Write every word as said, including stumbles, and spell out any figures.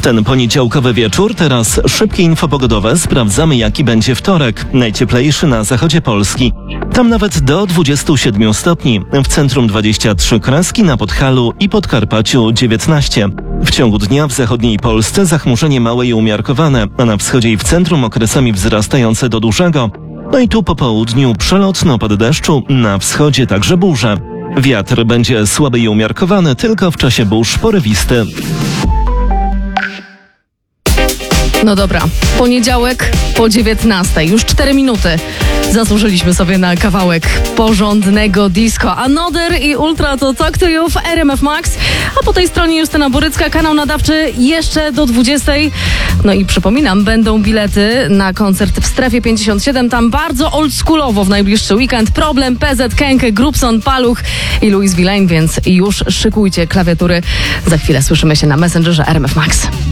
ten poniedziałkowy wieczór teraz szybkie info pogodowe. Sprawdzamy, jaki będzie wtorek. Najcieplejszy na zachodzie Polski. Tam nawet do dwudziestu siedmiu stopni. W centrum dwadzieścia trzy kreski, na Podhalu i Podkarpaciu dziewiętnaście. W ciągu dnia w zachodniej Polsce zachmurzenie małe i umiarkowane, a na wschodzie i w centrum okresami wzrastające do dużego. No i tu po południu przelotny opad deszczu, na wschodzie także burze. Wiatr będzie słaby i umiarkowany, tylko w czasie burz porywisty. No dobra, poniedziałek po dziewiętnastej, już cztery minuty. Zasłużyliśmy sobie na kawałek porządnego disco. Another i Ultra to Talk to You w R M F Max. A po tej stronie Justyna Borycka, kanał nadawczy jeszcze do dwudziestej. No i przypominam, będą bilety na koncert w Strefie pięćdziesiąt siedem. Tam bardzo oldschoolowo w najbliższy weekend. Problem, P Z, Kenke, Grubson, Paluch i Louis Villain, więc już szykujcie klawiatury. Za chwilę słyszymy się na Messengerze R M F Max.